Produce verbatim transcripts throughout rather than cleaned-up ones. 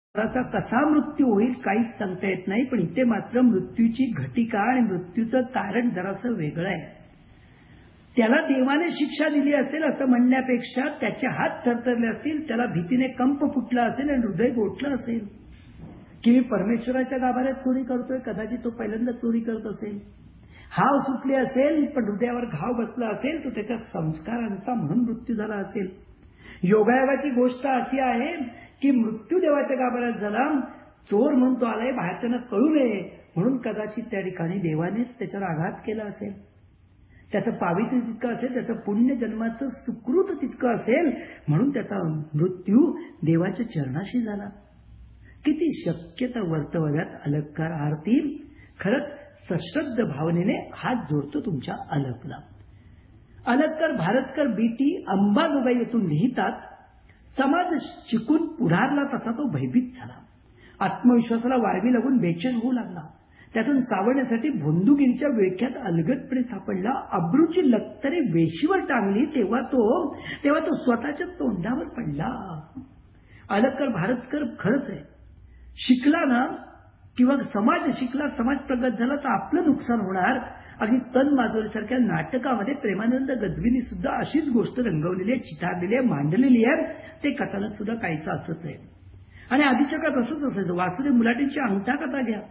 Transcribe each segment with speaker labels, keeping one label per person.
Speaker 1: त्याचा कसा मृत्यू होईल काहीच सांगता येत नाही, पण इथे मात्र मृत्यूची घटिका आणि मृत्यूचं कारण जरासं वेगळं आहे. त्याला देवाने शिक्षा दिली असेल असं म्हणण्यापेक्षा त्याचे हात थरथरले असतील, त्याला भीतीने कंप फुटला असेल आणि हृदय गोठलं असेल की मी परमेश्वराच्या गाभाऱ्यात चोरी करतोय. कदाचित तो पहिल्यांदा चोरी करत असेल, हाव सुटले असेल, पण हृदयावर घाव बसला असेल, तो त्याच्या संस्कारांचा म्हणून मृत्यू झाला असेल. योगायोगाची गोष्ट अशी आहे की मृत्यू देवाच्या गाभाऱ्यात झाला, चोर म्हणतो आलाय बाहेरच्यांना कळू नये म्हणून कदाचित त्या ठिकाणी देवानेच त्याच्यावर आघात केला असेल. त्याचं पावित्र्य तितकं असेल, त्याचं पुण्य जन्माचं सुकृत तितकं असेल म्हणून त्याचा मृत्यू देवाच्या चरणाशी झाला. किती शक्यता वर्तवल्यात अलंकार आरती. खरंच सश्रद्ध भावनेने हात जोडतो तुमच्या अलकला. अलंकार भारतकर बीटी अंबाजोगाई येथून लिहितात, समाज शिकून पुढारला तसा तो भयभीत झाला. आत्मविश्वासाला वाळवी लागून बेचैन होऊ लागला. त्यातून सावरण्यासाठी भोंदूगिरीच्या विळख्यात अलगदपणे सापडला. अब्रूची लक्तरे वेशीवर टांगली तेव्हा तो तेव्हा तो स्वतःच्या तोंडावर पडला. अलंकार भारतकर खरंच आहे. शिकला ना किंवा समाज शिकला, समाज प्रगत झाला तर आपलं नुकसान होणार. अगदी तन माधुरीसारख्या नाटकामध्ये प्रेमानंद गजबींनी सुद्धा अशीच गोष्ट रंगवलेली आहे, चितारलेली आहे, मांडलेली आहे. ते कथानक सुद्धा काहीचं असंच आहे. आणि आधीच्या काळात असंच असायचं. वासुदेव मुलाटींची अंगठा कथा घ्या,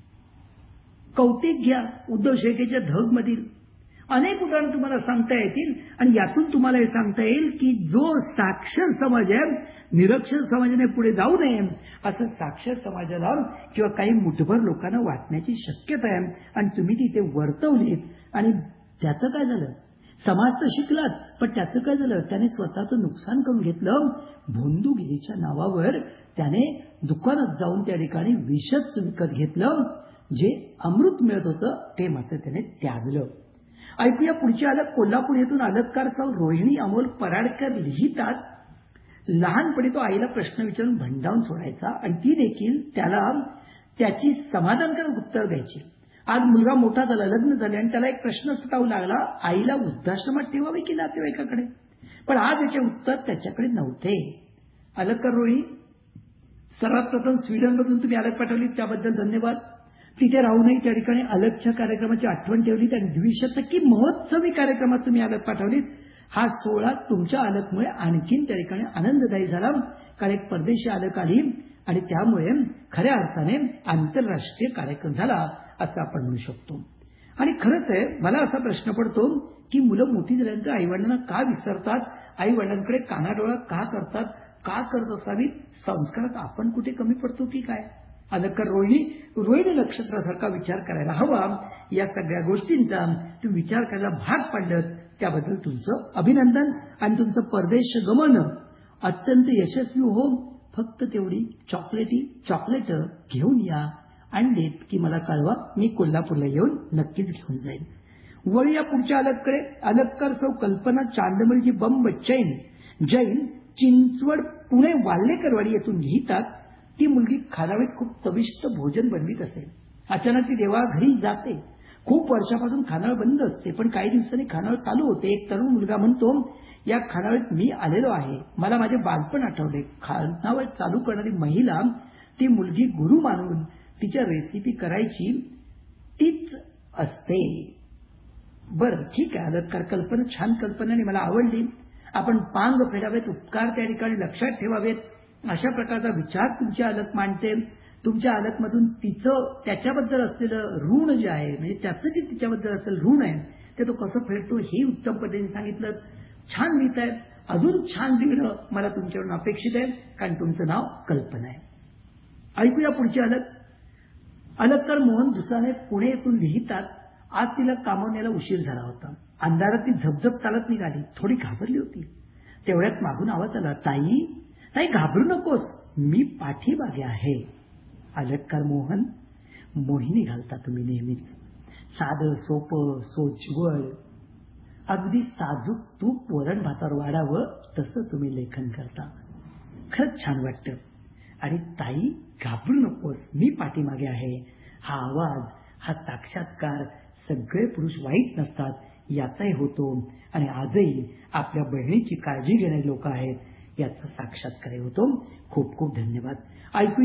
Speaker 1: कौतिक घ्या, उद्धव शेळकेच्या धगमधील अनेक उदाहरणं तुम्हाला सांगता येतील. आणि यातून तुम्हाला हे सांगता येईल की जो साक्षर समाज आहे, निरक्षर समाजाने पुढे जाऊ नये असं साक्षर समाजाला किंवा काही मुठभर लोकांना वाटण्याची शक्यता आहे. आणि तुम्ही तिथे वर्तवलीत आणि त्याचं काय झालं? समाज तर शिकलाच, पण त्याचं काय झालं? त्याने स्वतःचं नुकसान करून घेतलं. भोंदूगिरीच्या नावावर त्याने दुकानात जाऊन त्या ठिकाणी विषच विकत घेतलं. जे अमृत मिळत होतं ते मात्र त्याने त्यागलं. ऐकूया पुढची अलक. कोल्हापूर येथून अलंकार सौ रोहिणी अमोल पराडकर लिहितात, लहानपणी तो आईला प्रश्न विचारून भंडावून सोडायचा आणि ती देखील त्याला त्याची समाधानकारक उत्तर द्यायची. आज मुलगा मोठा झाला, लग्न झाले आणि त्याला एक प्रश्न सुटावू लागला, आईला वृद्धाश्रमात ठेवावे की नातेवाईकाकडे? पण आज याचे उत्तर त्याच्याकडे नव्हते. अलंकार रोहिणी, सर्वात प्रथम स्वीडनमधून तुम्ही अलक पाठवली त्याबद्दल धन्यवाद. तिथे राहूनही त्या ठिकाणी अलकच्या कार्यक्रमाची आठवण ठेवलीत आणि द्विशतकी महोत्सवी कार्यक्रमात तुम्ही अलक पाठवलीत. हा सोहळा तुमच्या अलकमुळे आणखीन त्या ठिकाणी आनंददायी झाला. कारण एक परदेशी अलक आली आणि त्यामुळे खऱ्या अर्थाने आंतरराष्ट्रीय कार्यक्रम झाला असं आपण म्हणू शकतो. आणि खरंच आहे, मला असा प्रश्न पडतो की मुलं मोठी झाल्यानंतर आईवडिलांना का विसरतात? आईवडिलांकडे कानाडोळा का करतात? का करत असावीत? संस्कारात आपण कुठे कमी पडतो की काय? अलंकार रोहिणी, रोहिणी नक्षत्रासारखा विचार करायला हवा. या सगळ्या गोष्टींचा तुम्ही विचार करायला भाग पाडलं त्याबद्दल तुमचं अभिनंदन. आणि तुमचं परदेश गमन अत्यंत यशस्वी हो. फक्त तेवढी चॉकलेटी चॉकलेट घेऊन या, आणलीत की मला कळवा, मी कोल्हापूरला येऊन नक्कीच घेऊन जाईन. वळूया पुढच्या अलककडे. अलंकार सौ कल्पना चांदमळजी बंब चैन जैन चिंचवड पुणे वाल्लेकरवाडी येथून लिहितात, ती मुलगी खानावळीत खूप चविष्ट भोजन बनवीत असेल. अचानक ती देवाघरी जाते. खूप वर्षापासून खानावळ बंद असते, पण काही दिवसांनी खानावळ चालू होते. एक तरुण मुलगा म्हणतो, या खानावळीत मी आलेलो आहे, मला माझे बालपण आठवले. खानावळ चालू करणारी महिला ती मुलगी गुरु मानून तिच्या रेसिपी करायची तीच असते. बरं ठीक आहे, अलंकार कल्पना छान कल्पना आणि मला आवडली. आपण पांग फेडावेत, उपकार त्या ठिकाणी लक्षात ठेवावेत, अशा प्रकारचा विचार तुमच्या अलक मांडते. तुमच्या अलकमधून तिचं त्याच्याबद्दल असलेलं ऋण जे आहे, म्हणजे त्याचं जे तिच्याबद्दल असलेलं ऋण आहे ते तो कसं फेडतो हे उत्तम पद्धतीने सांगितलं. छान लिहित आहे. अजून छान लिहिणं मला तुमच्याकडून अपेक्षित आहे, कारण तुमचं नाव कल्पना आहे. ऐकूया पुढची अलक. अलंकार मोहन दुसाने पुणे येथून लिहितात, आज तिला कामावर न्यायला उशीर झाला होता. अंधारात ती झपझप चालत निघाली. थोडी घाबरली होती. तेवढ्यात मागून आवाज आला, ताई ताई घाबरू नकोस, मी पाठीमागे आहे. अलंकार मोहन, मोहिनी घालता तुम्ही नेहमीच. साधं सोपं सोज्वळ, अगदी साजूक तूप वरण भातावर वाढावं तसं तुम्ही लेखन करता. खरंच छान वाटतं. आणि ताई घाबरू नकोस, मी पाठीमागे आहे, हा आवाज, हा साक्षात्कार सगळे पुरुष वाईट नसतात याचाही होतो. आणि आजही आपल्या बहिणीची काळजी घेणारी लोक आहेत याचा साक्षात्कार होतो. खूप खूप धन्यवाद. ऐकू